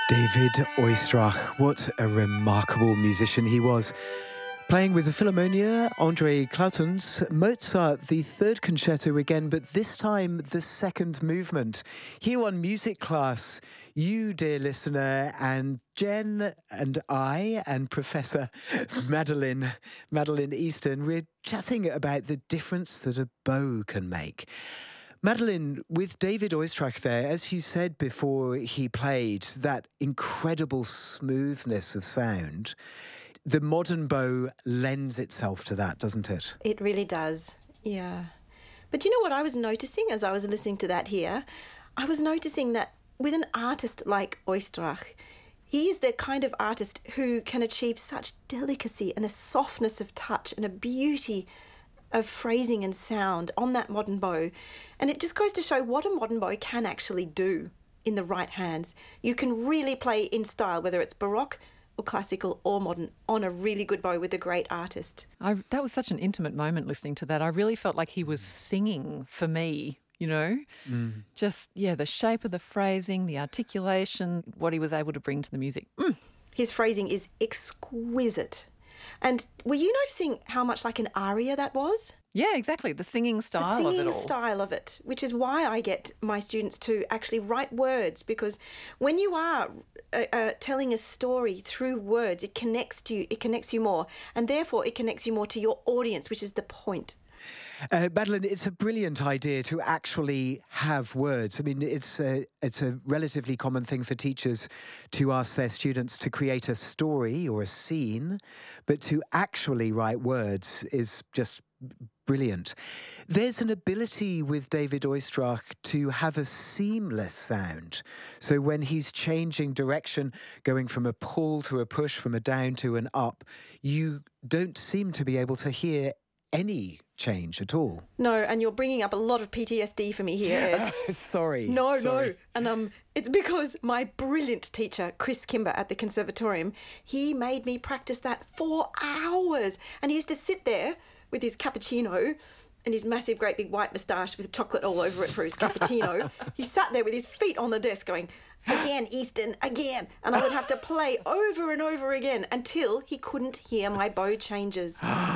David Oistrakh, what a remarkable musician he was. Playing with the Philharmonia, André Cloutons, Mozart, the third concerto again, but this time the second movement. Here on Music Class, you, dear listener, and Jen and I and Professor Madeline Easton, we're chatting about the difference that a bow can make. Madeline, with David Oistrakh there, as you said before he played, that incredible smoothness of sound, the modern bow lends itself to that, doesn't it? It really does, yeah. But you know what I was noticing as I was listening to that here? I was noticing that with an artist like Oistrakh, he's the kind of artist who can achieve such delicacy and a softness of touch and a beauty of phrasing and sound on that modern bow. And it just goes to show what a modern bow can actually do in the right hands. You can really play in style, whether it's Baroque or classical or modern, on a really good bow with a great artist. That was such an intimate moment listening to that. I really felt like he was singing for me, you know? Just, the shape of the phrasing, the articulation, what he was able to bring to the music. His phrasing is exquisite. And were you noticing how much like an aria that was? Yeah, exactly. The singing style of it all. The singing style of it, which is why I get my students to actually write words, because when you are telling a story through words, it connects you more, and therefore it connects you more to your audience, which is the point. Madeline, it's a brilliant idea to actually have words. I mean, it's a relatively common thing for teachers to ask their students to create a story or a scene, but to actually write words is just brilliant. There's an ability with David Oistrakh to have a seamless sound. So when he's changing direction, going from a pull to a push, from a down to an up, you don't seem to be able to hear any change at all. No, and you're bringing up a lot of PTSD for me here, Ed. Sorry. No. And it's because my brilliant teacher, Chris Kimber at the Conservatorium, he made me practice that for hours. And he used to sit there with his cappuccino and his massive, great big white moustache with chocolate all over it for his cappuccino. He sat there with his feet on the desk going, again, Easton, again. And I would have to play over and over again until he couldn't hear my bow changes.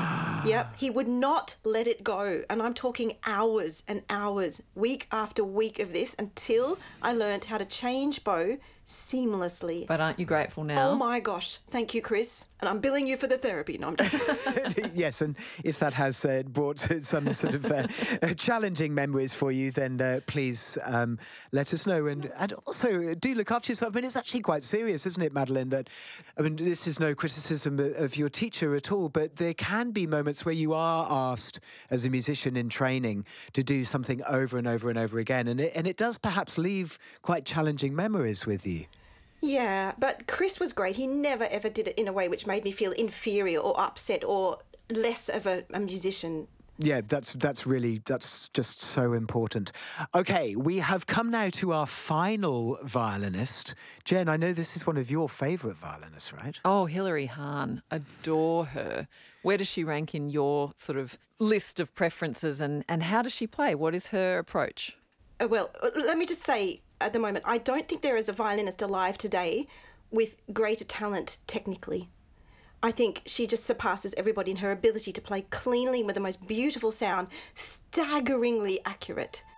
Yep, he would not let it go. And I'm talking hours and hours, week after week of this, until I learned how to change bow seamlessly. But aren't you grateful now? Oh my gosh, thank you, Chris. And I'm billing you for the therapy. No, I'm just... Yes, and if that has brought some sort of challenging memories for you, then please let us know. And also do look after yourself. I mean, it's actually quite serious, isn't it, Madeline? This is no criticism of your teacher at all, but there can be moments where you are asked as a musician in training to do something over and over and over again. And it does perhaps leave quite challenging memories with you. Yeah, but Chris was great. He never, ever did it in a way which made me feel inferior or upset or less of a musician. Yeah, that's just so important. Okay, we have come now to our final violinist. Jen, I know this is one of your favourite violinists, right? Oh, Hilary Hahn. Adore her. Where does she rank in your sort of list of preferences, and how does she play? What is her approach? Well, let me just say at the moment, I don't think there is a violinist alive today with greater talent technically. I think she just surpasses everybody in her ability to play cleanly with the most beautiful sound, staggeringly accurate.